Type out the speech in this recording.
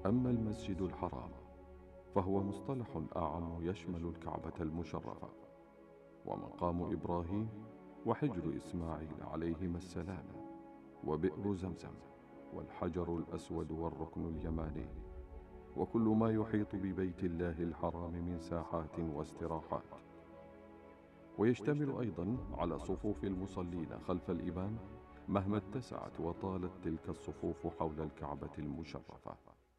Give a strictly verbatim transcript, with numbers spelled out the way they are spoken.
أما المسجد الحرام فهو مصطلح أعم يشمل الكعبة المشرفة ومقام إبراهيم وحجر إسماعيل عليهما السلام وبئر زمزم والحجر الأسود والركن اليماني وكل ما يحيط ببيت الله الحرام من ساحات واستراحات. ويشتمل أيضا على صفوف المصلين خلف الإمام مهما اتسعت وطالت تلك الصفوف حول الكعبة المشرفة.